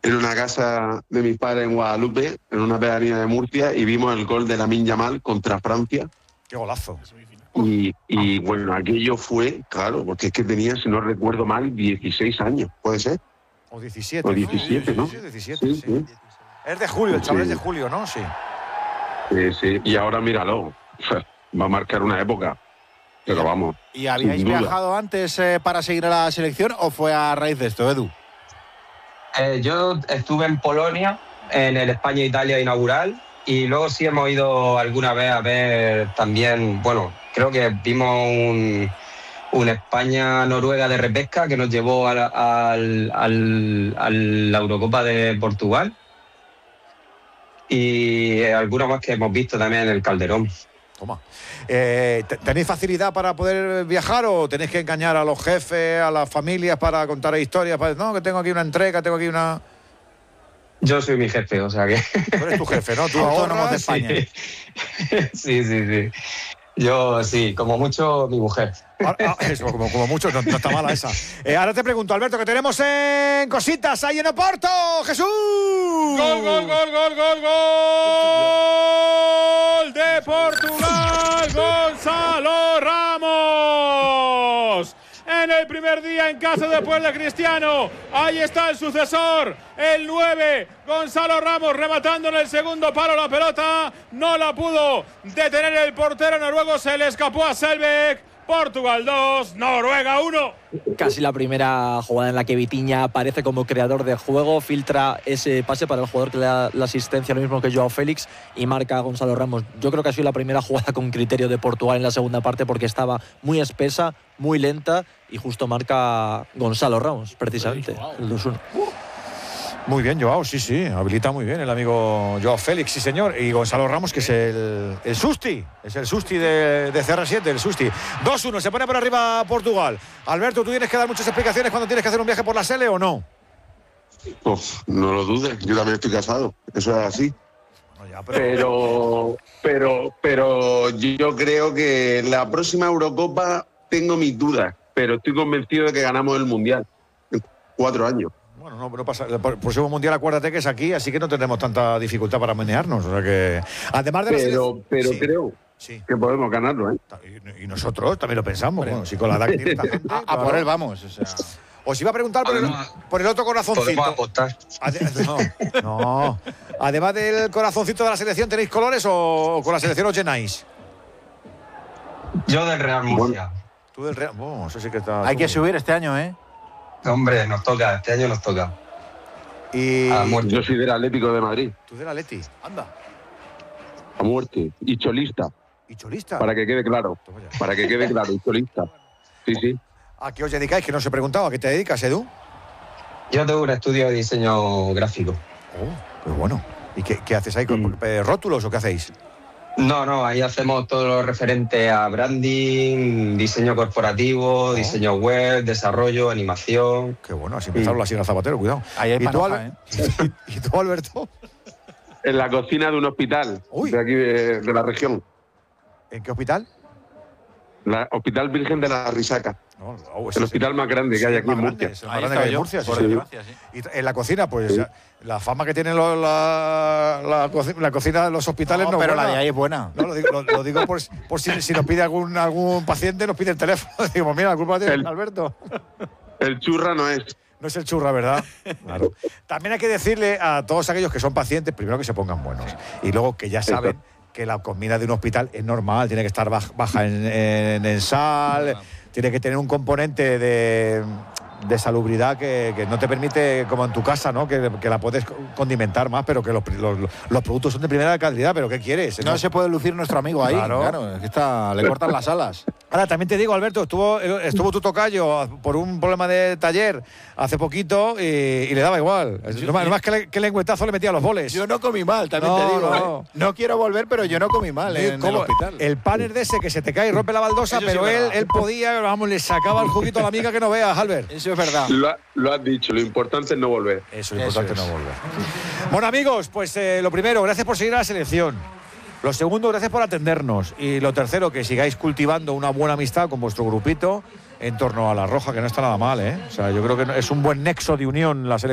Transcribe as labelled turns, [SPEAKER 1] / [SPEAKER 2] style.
[SPEAKER 1] en una casa de mis padres en Guadalupe, en una pedanía de Murcia, y vimos el gol de Lamine Yamal contra Francia.
[SPEAKER 2] ¡Qué golazo!
[SPEAKER 1] Y bueno, aquello fue, claro, porque es que tenía, si no recuerdo mal, 16 años, ¿puede ser?
[SPEAKER 2] O 17.
[SPEAKER 1] O 17, ¿no?
[SPEAKER 2] Sí, 17, sí. Es de julio, el chaval es de julio, ¿no? Sí.
[SPEAKER 1] Sí, y ahora míralo, va a marcar una época, pero vamos.
[SPEAKER 3] ¿Y habíais viajado antes para seguir a la selección o fue a raíz de esto, Edu?
[SPEAKER 4] Yo estuve en Polonia, en el España-Italia inaugural, y luego sí hemos ido alguna vez a ver también, bueno, creo que vimos un España-Noruega de repesca que nos llevó a la Eurocopa de Portugal, y alguna más que hemos visto también en el Calderón.
[SPEAKER 2] Toma. ¿Tenéis facilidad para poder viajar o tenéis que engañar a los jefes, a las familias para contar historias? No, que tengo aquí una entrega, tengo aquí una...
[SPEAKER 4] Yo soy mi jefe, o sea que...
[SPEAKER 2] Tú eres tu jefe, ¿no? Tú
[SPEAKER 3] Autónomos de España.
[SPEAKER 4] Sí. Yo sí, como mucho mi mujer.
[SPEAKER 2] Eso, como mucho, no está mala esa. Ahora te pregunto, Alberto, que tenemos en cositas ahí en Oporto. ¡Jesús!
[SPEAKER 5] ¡Gol de Portugal! ¡Gonzalo Ramos! En el primer día en casa después de Cristiano. Ahí está el sucesor, el 9, Gonzalo Ramos, rematando en el segundo palo la pelota. No la pudo detener el portero noruego, se le escapó a Selbekk. Portugal 2, Noruega 1.
[SPEAKER 6] Casi la primera jugada en la que Vitinha aparece como creador de juego, filtra ese pase para el jugador que le da la asistencia, lo mismo que Joao Félix, y marca a Gonzalo Ramos. Yo creo que ha sido la primera jugada con criterio de Portugal en la segunda parte porque estaba muy espesa, muy lenta, y justo marca Gonzalo Ramos, precisamente, el 2-1.
[SPEAKER 2] Muy bien, Joao, sí, habilita muy bien el amigo Joao Félix, sí señor, y Gonzalo Ramos, que es el Susti, es el Susti de CR7, el Susti. 2-1, se pone por arriba Portugal. Alberto, ¿tú tienes que dar muchas explicaciones cuando tienes que hacer un viaje por la Sele o no?
[SPEAKER 1] Pues no lo dudes, yo también estoy casado, eso es así.
[SPEAKER 2] No, ya,
[SPEAKER 1] pero yo creo que en la próxima Eurocopa tengo mis dudas, pero estoy convencido de que ganamos el Mundial en 4 años.
[SPEAKER 2] Bueno, no pasa. El próximo Mundial, acuérdate que es aquí, así que no tendremos tanta dificultad para menearnos. O sea que, además de
[SPEAKER 1] pero sí, creo que podemos ganarlo, ¿eh?
[SPEAKER 2] Y nosotros también lo pensamos. Bueno, si con la edad que tiene esta gente,
[SPEAKER 3] a por él vamos. O sea.
[SPEAKER 2] Os iba a preguntar por el otro corazoncito.
[SPEAKER 4] Podemos apostar.
[SPEAKER 2] No. Además del corazoncito de la selección, ¿tenéis colores o con la selección os llenáis?
[SPEAKER 4] Yo del Real Murcia.
[SPEAKER 2] Tú del Real. Bueno, eso sí que está.
[SPEAKER 3] Hay que subir este año, ¿eh?
[SPEAKER 4] Hombre, nos toca, este año nos toca.
[SPEAKER 2] Y
[SPEAKER 1] yo soy del Atlético de Madrid.
[SPEAKER 2] Tú del Atleti, anda.
[SPEAKER 1] A muerte. Y cholista.
[SPEAKER 2] ¿Y cholista?
[SPEAKER 1] Para que quede claro. Y cholista. Sí.
[SPEAKER 2] ¿A qué os dedicáis? Que no os he preguntado. ¿A qué te dedicas, Edu?
[SPEAKER 4] Yo tengo un estudio de diseño gráfico.
[SPEAKER 2] Oh, pues bueno. ¿Y qué hacéis ahí? ¿Con rótulos o qué hacéis?
[SPEAKER 4] No, ahí hacemos todo lo referente a branding, diseño corporativo, diseño web, desarrollo, animación.
[SPEAKER 2] Qué bueno, así empezaron las Sierra Zapatero, cuidado.
[SPEAKER 3] Ahí hay
[SPEAKER 2] panoja, ¿Y tú, Alberto?
[SPEAKER 1] En la cocina de un hospital de aquí de la región.
[SPEAKER 2] ¿En qué hospital?
[SPEAKER 1] La Hospital Virgen de la Risaca. El hospital más grande que hay aquí en Murcia.
[SPEAKER 2] Es el más grande que hay en Murcia, sí. Y en la cocina, pues la fama que tiene la cocina de los hospitales no
[SPEAKER 3] pero
[SPEAKER 2] buena.
[SPEAKER 3] la de ahí es buena.
[SPEAKER 2] No, lo digo por si nos pide algún paciente, nos pide el teléfono. Digo, mira, la culpa tiene Alberto.
[SPEAKER 1] El churra no es.
[SPEAKER 2] No es el churra, ¿verdad? Claro. También hay que decirle a todos aquellos que son pacientes, primero que se pongan buenos. Y luego que ya saben que la comida de un hospital es normal, tiene que estar baja en sal, tiene que tener un componente de salubridad que no te permite, como en tu casa, ¿no? Que la puedes condimentar más, pero que los productos son de primera calidad. ¿Pero qué quieres?
[SPEAKER 3] No se puede lucir nuestro amigo ahí. Claro, es que le cortan las alas.
[SPEAKER 2] Ahora, también te digo, Alberto, estuvo tu tocayo por un problema de taller hace poquito y le daba igual. Nomás que lengüetazo le metía los boles.
[SPEAKER 3] Yo no comí mal, también te digo. No quiero volver, pero yo no comí mal en el hospital.
[SPEAKER 2] El panel de ese que se te cae y rompe la baldosa, eso pero él podía, vamos, le sacaba el juguito a la amiga que no veas, Albert.
[SPEAKER 3] Eso es verdad.
[SPEAKER 1] Lo has dicho, lo importante es no volver.
[SPEAKER 2] Eso, lo importante es no volver. Bueno, amigos, pues lo primero, gracias por seguir a la selección. Lo segundo, gracias por atendernos. Y lo tercero, que sigáis cultivando una buena amistad con vuestro grupito en torno a la Roja, que no está nada mal, ¿eh? O sea, yo creo que es un buen nexo de unión la selección.